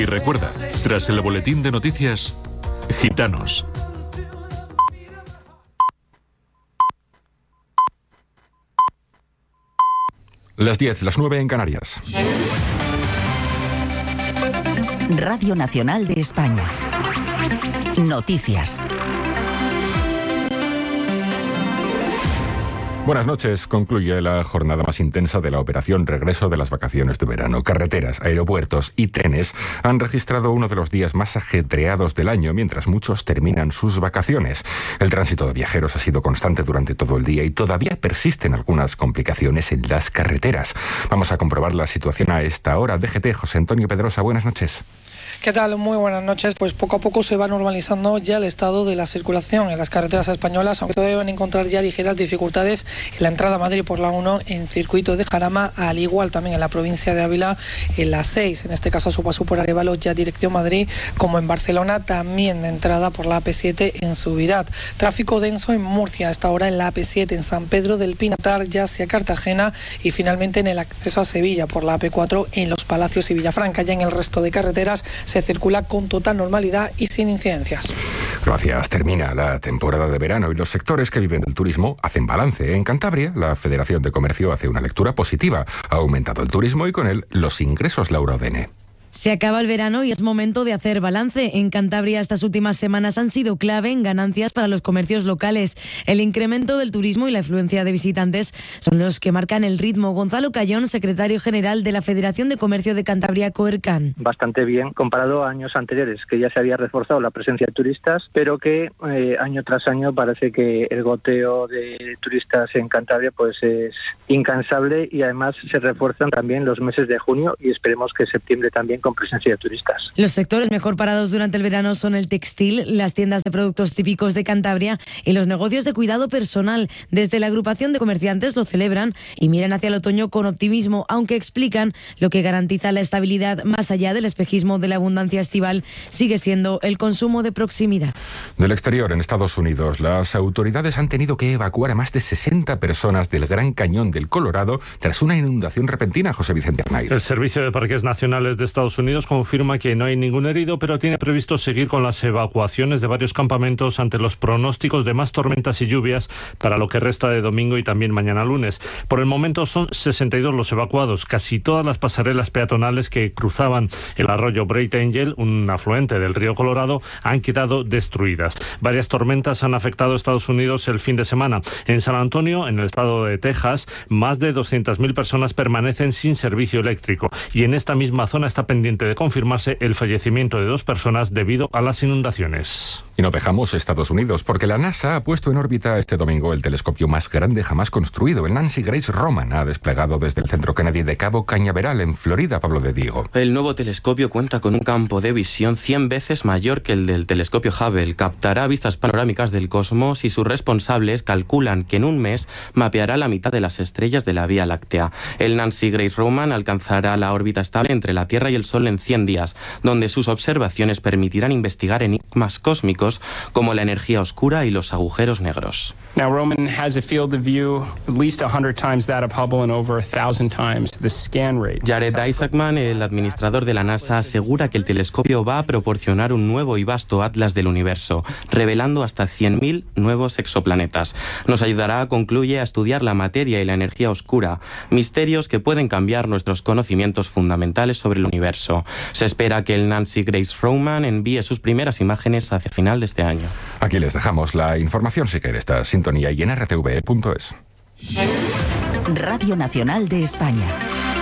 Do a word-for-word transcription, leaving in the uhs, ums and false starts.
Y recuerda, tras el boletín de noticias, Gitanos. Las diez, las nueve en Canarias. Radio Nacional de España. Noticias. Buenas noches. Concluye la jornada más intensa de la operación Regreso de las vacaciones de verano. Carreteras, aeropuertos y trenes han registrado uno de los días más ajetreados del año, mientras muchos terminan sus vacaciones. El tránsito de viajeros ha sido constante durante todo el día y todavía persisten algunas complicaciones en las carreteras. Vamos a comprobar la situación a esta hora. D G T, José Antonio Pedrosa, buenas noches. ¿Qué tal? Muy buenas noches. Pues poco a poco se va normalizando ya el estado de la circulación en las carreteras españolas, aunque todavía van a encontrar ya ligeras dificultades en la entrada a Madrid por la uno, en circuito de Jarama, al igual también en la provincia de Ávila, en la seis, en este caso su paso por Arévalo, ya dirección Madrid, como en Barcelona, también de entrada por la A P siete en Subirat. Tráfico denso en Murcia, a esta hora en la A P siete, en San Pedro del Pinatar, ya hacia Cartagena, y finalmente en el acceso a Sevilla por la A P cuatro en Los Palacios y Villafranca. Ya en el resto de carreteras se circula con total normalidad y sin incidencias. Gracias. Termina la temporada de verano y los sectores que viven del turismo hacen balance. En Cantabria, la Federación de Comercio hace una lectura positiva. Ha aumentado el turismo y con él los ingresos. Laura Odene. Se acaba el verano y es momento de hacer balance. En Cantabria estas últimas semanas han sido clave en ganancias para los comercios locales. El incremento del turismo y la afluencia de visitantes son los que marcan el ritmo. Gonzalo Cayón, secretario general de la Federación de Comercio de Cantabria, Coercan. Bastante bien comparado a años anteriores, que ya se había reforzado la presencia de turistas, pero que eh, año tras año parece que el goteo de turistas en Cantabria pues es incansable, y además se refuerzan también los meses de junio y esperemos que septiembre también con presencia de turistas. Los sectores mejor parados durante el verano son el textil, las tiendas de productos típicos de Cantabria y los negocios de cuidado personal. Desde la agrupación de comerciantes lo celebran y miran hacia el otoño con optimismo, aunque explican lo que garantiza la estabilidad más allá del espejismo de la abundancia estival sigue siendo el consumo de proximidad. Del exterior, en Estados Unidos, las autoridades han tenido que evacuar a más de sesenta personas del Gran Cañón del Colorado tras una inundación repentina. José Vicente Arnaiz. El Servicio de Parques Nacionales de Estados Unidos confirma que no hay ningún herido, pero tiene previsto seguir con las evacuaciones de varios campamentos ante los pronósticos de más tormentas y lluvias para lo que resta de domingo y también mañana lunes. Por el momento son sesenta y dos los evacuados. Casi todas las pasarelas peatonales que cruzaban el arroyo Bright Angel, un afluente del río Colorado, han quedado destruidas. Varias tormentas han afectado a Estados Unidos el fin de semana. En San Antonio, en el estado de Texas, más de doscientas mil personas permanecen sin servicio eléctrico, y en esta misma zona está pendiente de confirmarse el fallecimiento de dos personas debido a las inundaciones. Y no dejamos Estados Unidos, porque la NASA ha puesto en órbita este domingo el telescopio más grande jamás construido. El Nancy Grace Roman ha desplegado desde el Centro Kennedy de Cabo Cañaveral, en Florida. Pablo de Diego. El nuevo telescopio cuenta con un campo de visión cien veces mayor que el del telescopio Hubble. Captará vistas panorámicas del cosmos y sus responsables calculan que en un mes mapeará la mitad de las estrellas de la Vía Láctea. El Nancy Grace Roman alcanzará la órbita estable entre la Tierra y el Sol en cien días, donde sus observaciones permitirán investigar enigmas cósmicos como la energía oscura y los agujeros negros. Now Roman has a field of view at least one hundred times that of Hubble and over one thousand times the scan rate. Jared Isaacman, el administrador de la NASA, asegura que el telescopio va a proporcionar un nuevo y vasto atlas del universo, revelando hasta cien mil nuevos exoplanetas. Nos ayudará, concluye, a estudiar la materia y la energía oscura, misterios que pueden cambiar nuestros conocimientos fundamentales sobre el universo. Se espera que el Nancy Grace Roman envíe sus primeras imágenes hacia final de este año. Aquí les dejamos la información si quiere esta sintonía y en r t v punto es. Radio Nacional de España.